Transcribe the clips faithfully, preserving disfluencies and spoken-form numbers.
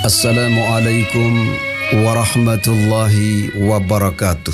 Assalamualaikum warahmatullahi wabarakatuh.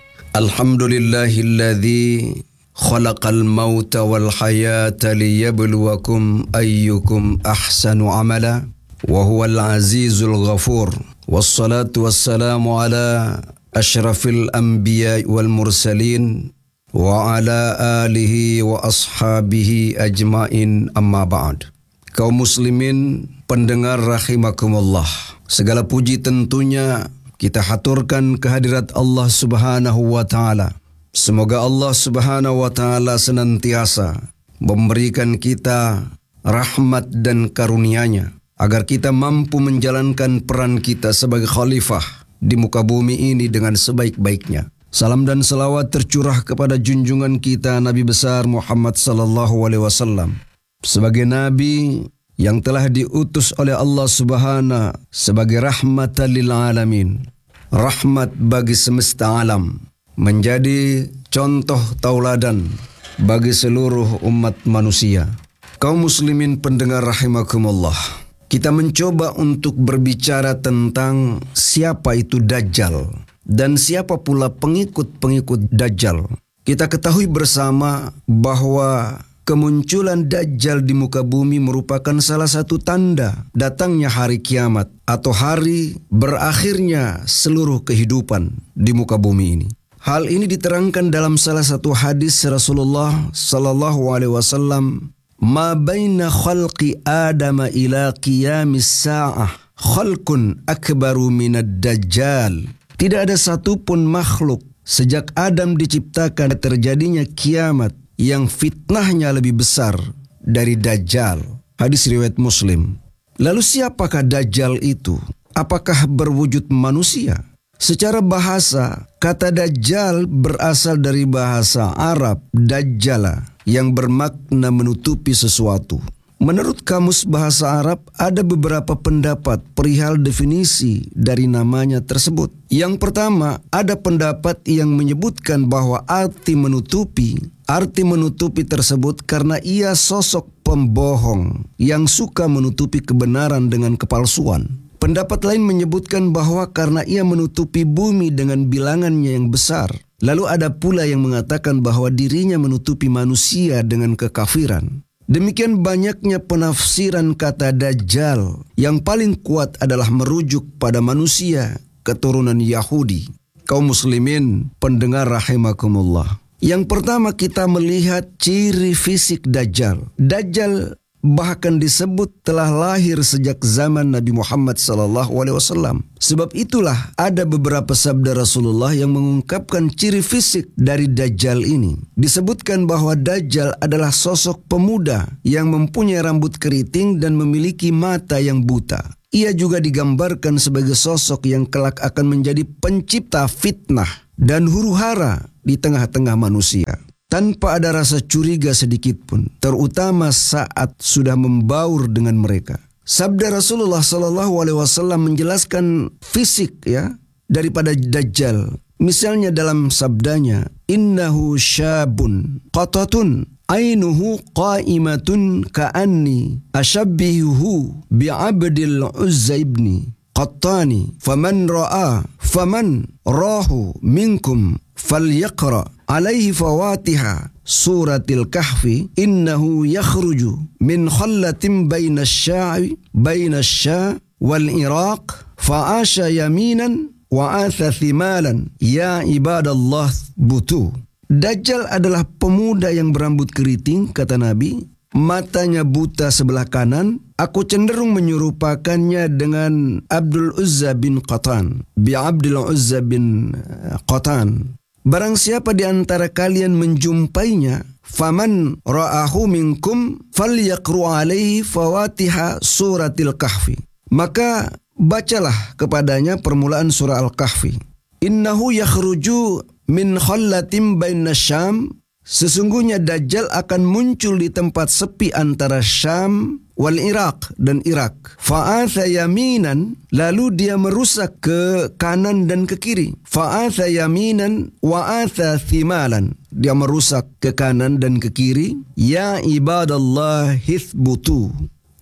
Alhamdulillahilladzi khalaqal mauta wal hayata liyabluwakum ayyukum ahsanu amala wa huwal azizul ghafur. Wassalatu wassalamu ala asyrafil anbiya wal mursalin wa ala alihi wa ashabihi ajmain, amma ba'd. Kaum muslimin pendengar rahimakumullah, segala puji tentunya kita haturkan kehadirat Allah Subhanahu wa taala. Semoga Allah Subhanahu wa taala senantiasa memberikan kita rahmat dan karunia-Nya agar kita mampu menjalankan peran kita sebagai khalifah di muka bumi ini dengan sebaik-baiknya. Salam dan salawat tercurah kepada junjungan kita Nabi besar Muhammad sallallahu alaihi wasallam sebagai nabi yang telah diutus oleh Allah Subhanahu sebagai rahmatan lil alamin, rahmat bagi semesta alam, menjadi contoh tauladan bagi seluruh umat manusia. Kaum muslimin pendengar rahimakumullah, kita mencoba untuk berbicara tentang siapa itu Dajjal dan siapa pula pengikut-pengikut Dajjal. Kita ketahui bersama bahwa kemunculan Dajjal di muka bumi merupakan salah satu tanda datangnya hari kiamat atau hari berakhirnya seluruh kehidupan di muka bumi ini. Hal ini diterangkan dalam salah satu hadis Rasulullah sallallahu alaihi wasallam, "Ma baina khalqi Adam ila qiyamis sa'ah khalqun akbaru minad Dajjal." Tidak ada satupun makhluk sejak Adam diciptakan terjadinya kiamat yang fitnahnya lebih besar dari Dajjal. Hadis riwayat Muslim. Lalu siapakah Dajjal itu? Apakah berwujud manusia? Secara bahasa, kata Dajjal berasal dari bahasa Arab Dajjala yang bermakna menutupi sesuatu. Menurut Kamus Bahasa Arab, ada beberapa pendapat perihal definisi dari namanya tersebut. Yang pertama, ada pendapat yang menyebutkan bahwa arti menutupi, arti menutupi tersebut karena ia sosok pembohong yang suka menutupi kebenaran dengan kepalsuan. Pendapat lain menyebutkan bahwa karena ia menutupi bumi dengan bilangannya yang besar. Lalu ada pula yang mengatakan bahwa dirinya menutupi manusia dengan kekafiran. Demikian banyaknya penafsiran kata Dajjal, yang paling kuat adalah merujuk pada manusia keturunan Yahudi. Kaum muslimin pendengar rahimakumullah, yang pertama kita melihat ciri fisik Dajjal. Dajjal bahkan disebut telah lahir sejak zaman Nabi Muhammad sallallahu alaihi wasallam. Sebab itulah ada beberapa sabda Rasulullah yang mengungkapkan ciri fisik dari Dajjal ini. Disebutkan bahwa Dajjal adalah sosok pemuda yang mempunyai rambut keriting dan memiliki mata yang buta. Ia juga digambarkan sebagai sosok yang kelak akan menjadi pencipta fitnah dan huru-hara di tengah-tengah manusia, tanpa ada rasa curiga sedikit pun, terutama saat sudah membaur dengan mereka. Sabda Rasulullah sallallahu alaihi wasallam menjelaskan fisik ya daripada Dajjal. Misalnya dalam sabdanya, "Innahu syabun qatatun ainuhu qa'imatun ka'anni ashabbihuhu bi'abdil Uzza ibni qattani faman ra'a faman rahu minkum falyaqra alaihi fawatiha suratil kahfi innahu yakhruju min khallatin baina asy-sya'i baina asy-sya' wal iraq fa'asha yaminan wa atha thimalan ya ibadallah butu." Dajjal adalah pemuda yang berambut keriting, kata Nabi, matanya buta sebelah kanan. Aku cenderung menyerupakannya dengan Abdul Uzza bin Qatan, bi Abdul Uzza bin Qatan. Barang siapa di antara kalian menjumpainya, faman ra'ahu minkum falyaqru alaihi fawatiha suratil kahfi. Maka bacalah kepadanya permulaan surah Al-Kahfi. Innahu yakhruju min khallatin baina Syam. Sesungguhnya Dajjal akan muncul di tempat sepi antara Syam wal Iraq dan Irak. Fa'atha yaminan, lalu dia merusak ke kanan dan ke kiri. Fa'atha yaminan wa'atha thimalan, dia merusak ke kanan dan ke kiri. Ya ibadallah hithbutu.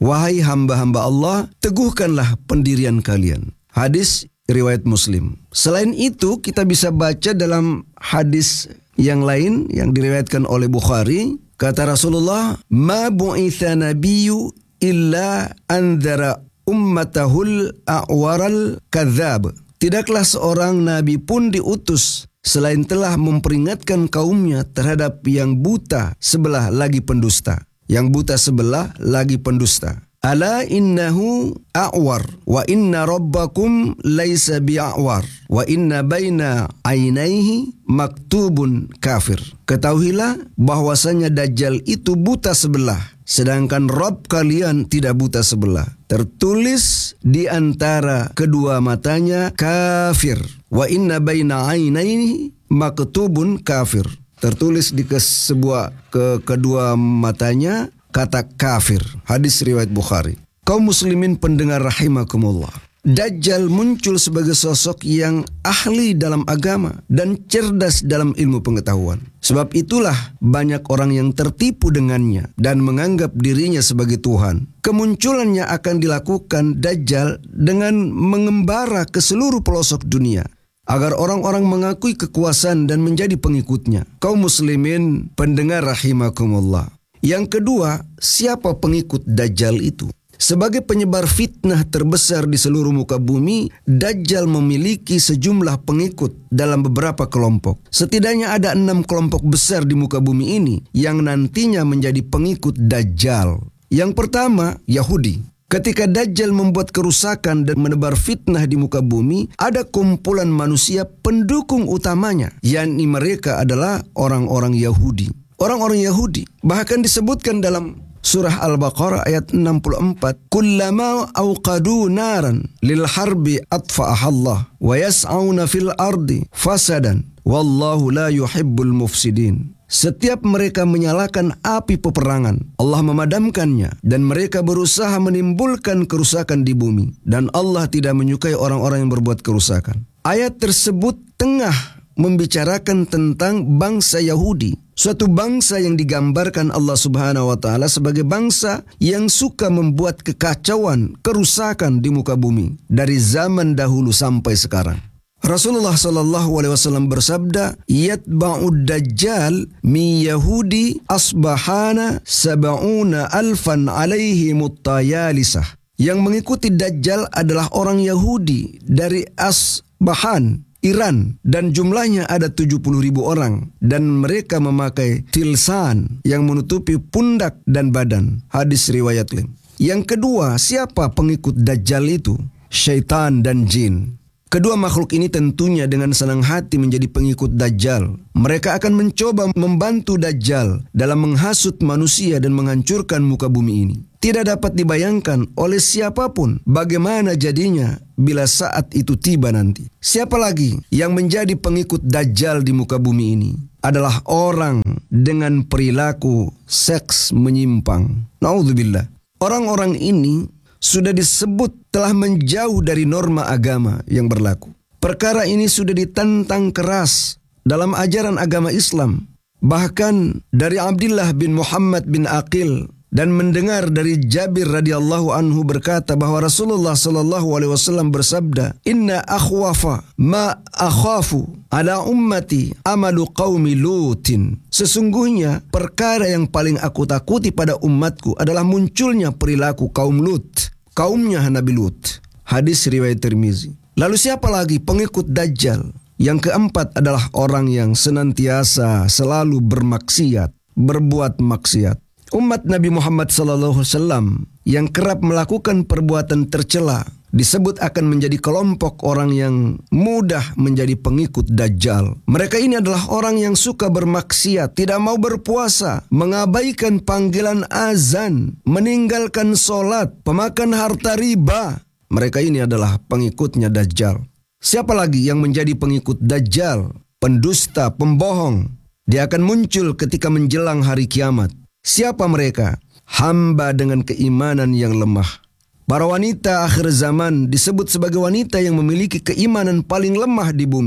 Wahai hamba-hamba Allah, teguhkanlah pendirian kalian. Hadis riwayat Muslim. Selain itu, kita bisa baca dalam hadis yang lain yang diriwayatkan oleh Bukhari. Kata Rasulullah, "Ma bu'itha nabiyyu illa anzara ummatahul a'waral kadzab." Tidaklah seorang nabi pun diutus selain telah memperingatkan kaumnya terhadap yang buta sebelah lagi pendusta. Yang buta sebelah lagi pendusta. Ala innahu a'war wa inna rabbakum laisa bi'a'war wa inna baina ainaihi maktubun kafir. Ketahuilah bahwasanya Dajjal itu buta sebelah, sedangkan Rabb kalian tidak buta sebelah. Tertulis di antara kedua matanya kafir. Wa inna baina ainaihi maktubun kafir. Tertulis di ke sebuah ke kedua matanya kata kafir. Hadis riwayat Bukhari. Kaum muslimin pendengar rahimakumullah. Dajjal muncul sebagai sosok yang ahli dalam agama dan cerdas dalam ilmu pengetahuan. Sebab itulah banyak orang yang tertipu dengannya dan menganggap dirinya sebagai Tuhan. Kemunculannya akan dilakukan Dajjal dengan mengembara ke seluruh pelosok dunia agar orang-orang mengakui kekuasaan dan menjadi pengikutnya. Kaum muslimin pendengar rahimakumullah. Yang kedua, siapa pengikut Dajjal itu? Sebagai penyebar fitnah terbesar di seluruh muka bumi, Dajjal memiliki sejumlah pengikut dalam beberapa kelompok. Setidaknya ada enam kelompok besar di muka bumi ini yang nantinya menjadi pengikut Dajjal. Yang pertama, Yahudi. Ketika Dajjal membuat kerusakan dan menebar fitnah di muka bumi, ada kumpulan manusia pendukung utamanya, yakni mereka adalah orang-orang Yahudi. Orang-orang Yahudi bahkan disebutkan dalam surah Al-Baqarah ayat enam puluh empat, "Kullama awqadu naran lil harbi atfa'ahallah wa yas'auna fil ardi fasadan wallahu la yuhibbul mufsidin." Setiap mereka menyalakan api peperangan, Allah memadamkannya, dan mereka berusaha menimbulkan kerusakan di bumi, dan Allah tidak menyukai orang-orang yang berbuat kerusakan. Ayat tersebut tengah membicarakan tentang bangsa Yahudi, suatu bangsa yang digambarkan Allah Subhanahu wa taala sebagai bangsa yang suka membuat kekacauan, kerusakan di muka bumi dari zaman dahulu sampai sekarang. Rasulullah sallallahu alaihi wasallam bersabda, "Yatba'ud dajjal mi yahudi asbahana sab'una alfan alaihi muttayalisah." Yang mengikuti Dajjal adalah orang Yahudi dari Asbahan, Iran, dan jumlahnya ada tujuh puluh ribu orang, dan mereka memakai tilsan yang menutupi pundak dan badan. Hadis riwayat Muslim. Yang kedua, siapa pengikut Dajjal itu? Syaitan dan jin. Kedua makhluk ini tentunya dengan senang hati menjadi pengikut Dajjal. Mereka akan mencoba membantu Dajjal dalam menghasut manusia dan menghancurkan muka bumi ini. Tidak dapat dibayangkan oleh siapapun bagaimana jadinya bila saat itu tiba nanti. Siapa lagi yang menjadi pengikut Dajjal di muka bumi ini? Adalah orang dengan perilaku seks menyimpang. Naudzubillah. Orang-orang ini sudah disebut telah menjauh dari norma agama yang berlaku. Perkara ini sudah ditentang keras dalam ajaran agama Islam. Bahkan dari Abdullah bin Muhammad bin Aqil dan mendengar dari Jabir radhiyallahu anhu berkata bahwa Rasulullah sallallahu alaihi wasallam bersabda, "Inna akhwafa ma akhafu ala ummati amalu qaumi Lutin." Sesungguhnya perkara yang paling aku takuti pada umatku adalah munculnya perilaku kaum Lut, kaumnya Nabi Lut. Hadis riwayat Tirmizi. Lalu siapa lagi pengikut Dajjal? Yang keempat adalah orang yang senantiasa selalu bermaksiat, berbuat maksiat. Umat Nabi Muhammad sallallahu alaihi wasallam yang kerap melakukan perbuatan tercela disebut akan menjadi kelompok orang yang mudah menjadi pengikut Dajjal. Mereka ini adalah orang yang suka bermaksiat, tidak mau berpuasa, mengabaikan panggilan azan, meninggalkan solat, pemakan harta riba. Mereka ini adalah pengikutnya Dajjal. Siapa lagi yang menjadi pengikut Dajjal? Pendusta, pembohong. Dia akan muncul ketika menjelang hari kiamat. Siapa mereka? Hamba dengan keimanan yang lemah. Para wanita akhir zaman disebut sebagai wanita yang memiliki keimanan paling lemah di bumi.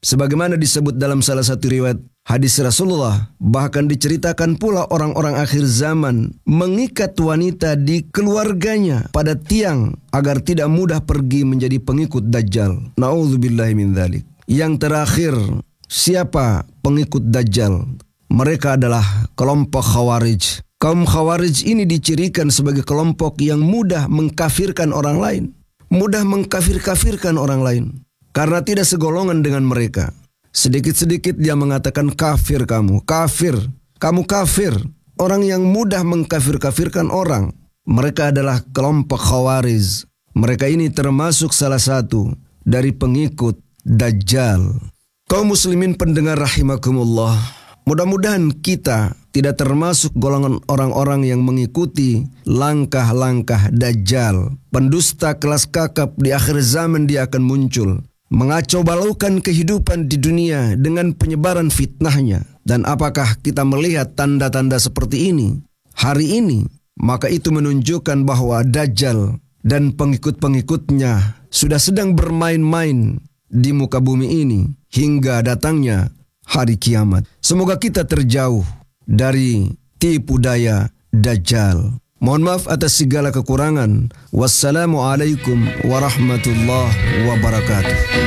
Sebagaimana disebut dalam salah satu riwayat hadis Rasulullah, bahkan diceritakan pula orang-orang akhir zaman mengikat wanita di keluarganya pada tiang agar tidak mudah pergi menjadi pengikut Dajjal. Na'udzubillahi min dzalik. Yang terakhir, siapa pengikut Dajjal? Mereka adalah kelompok Khawarij. Kaum Khawarij ini dicirikan sebagai kelompok yang mudah mengkafirkan orang lain, mudah mengkafir-kafirkan orang lain. Karena tidak segolongan dengan mereka. Sedikit-sedikit dia mengatakan kafir kamu, kafir, kamu kafir. Orang yang mudah mengkafir-kafirkan orang. Mereka adalah kelompok Khawarij. Mereka ini termasuk salah satu dari pengikut Dajjal. Kaum muslimin pendengar rahimakumullah. Mudah-mudahan kita tidak termasuk golongan orang-orang yang mengikuti langkah-langkah Dajjal. Pendusta kelas kakap di akhir zaman dia akan muncul, mengacau balaukan kehidupan di dunia dengan penyebaran fitnahnya. Dan apakah kita melihat tanda-tanda seperti ini hari ini? Maka itu menunjukkan bahwa Dajjal dan pengikut-pengikutnya sudah sedang bermain-main di muka bumi ini hingga datangnya hari kiamat. Semoga kita terjauh dari tipu daya Dajjal. Mohon maaf atas segala kekurangan. Wassalamualaikum warahmatullahi wabarakatuh.